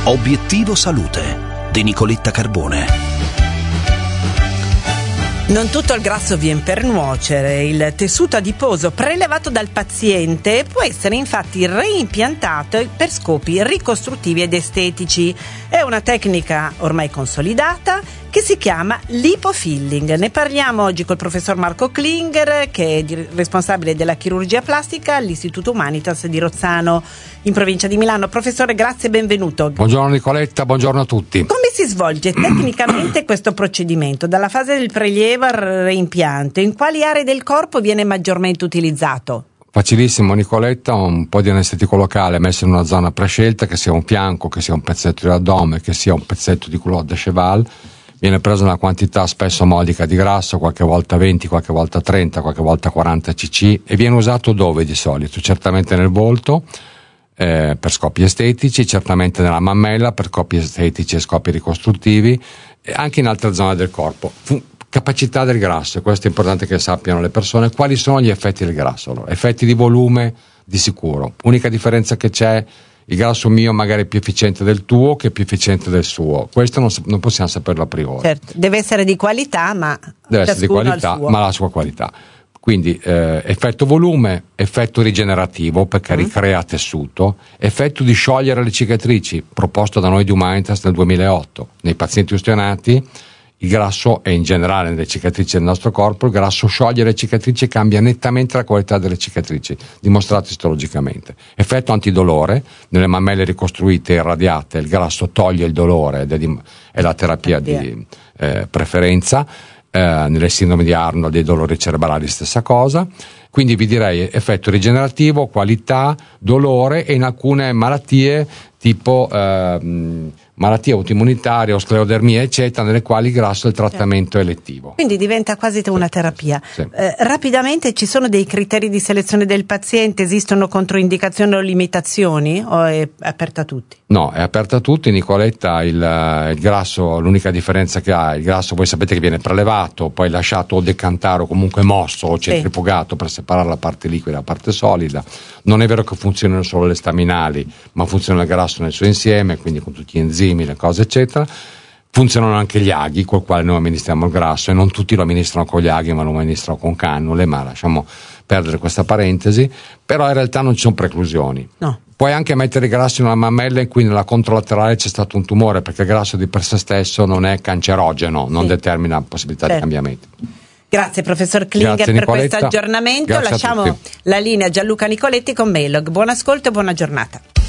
Obiettivo Salute di Nicoletta Carbone. Non tutto il grasso viene per nuocere. Il tessuto adiposo prelevato dal paziente può essere infatti reimpiantato per scopi ricostruttivi ed estetici. È una tecnica ormai consolidata che si chiama lipofilling. Ne parliamo oggi col professor Marco Klinger, che è responsabile della chirurgia plastica all'Istituto Humanitas di Rozzano, in provincia di Milano. Professore, grazie e benvenuto. Buongiorno Nicoletta, buongiorno a tutti. Come si svolge tecnicamente questo procedimento? Dalla fase del prelievo al reimpianto, in quali aree del corpo viene maggiormente utilizzato? Facilissimo Nicoletta, un po' di anestetico locale messo in una zona prescelta, che sia un fianco, che sia un pezzetto di addome, che sia un pezzetto di culotte de cheval. Viene presa una quantità spesso modica di grasso, qualche volta 20, qualche volta 30, qualche volta 40 cc, e viene usato dove di solito? Certamente nel volto, per scopi estetici, certamente nella mammella per scopi estetici e scopi ricostruttivi, e anche in altre zone del corpo. Capacità del grasso, questo è importante che sappiano le persone. Quali sono gli effetti del grasso? Allora, effetti di volume di sicuro. Unica differenza che c'è: il grasso mio magari è più efficiente del tuo, che è più efficiente del suo. Questo non possiamo saperlo a priori. Certo, deve essere di qualità, ma deve essere di qualità, ma la sua qualità. Quindi effetto volume, effetto rigenerativo perché ricrea tessuto, effetto di sciogliere le cicatrici proposto da noi di Humanitas nel 2008. Nei pazienti ustionati il grasso, e in generale nelle cicatrici del nostro corpo, il grasso scioglie le cicatrici e cambia nettamente la qualità delle cicatrici, dimostrato istologicamente. Effetto antidolore: nelle mammelle ricostruite e irradiate il grasso toglie il dolore ed è la terapia di preferenza. Nelle sindromi di Arnold, dei dolori cerebrali, stessa cosa. Quindi vi direi effetto rigenerativo, qualità, dolore, e in alcune malattie tipo malattie autoimmunitarie o sclerodermia eccetera, nelle quali il grasso è il trattamento elettivo. Quindi diventa quasi una terapia. Sì. Rapidamente, ci sono dei criteri di selezione del paziente? Esistono controindicazioni o limitazioni, o è aperta a tutti? No, è aperta a tutti Nicoletta. Il grasso, l'unica differenza che ha, il grasso voi sapete che viene prelevato, poi lasciato o decantare o comunque mosso o centrifugato per separare la parte liquida dalla parte solida. Non è vero che funzionino solo le staminali, ma funziona il grasso nel suo insieme, quindi con tutti gli enzimi, le cose eccetera. Funzionano anche gli aghi col quale noi amministriamo il grasso, e non tutti lo amministrano con gli aghi, ma lo amministrano con cannule, ma lasciamo perdere questa parentesi. Però in realtà non ci sono preclusioni. No. Puoi anche mettere il grasso in una mammella in cui nella controlaterale c'è stato un tumore, perché il grasso di per sé stesso non è cancerogeno, non determina possibilità di cambiamenti. Grazie professor Klinger per questo aggiornamento. Grazie. Lasciamo la linea a Gianluca Nicoletti con Mailog. Buon ascolto e buona giornata.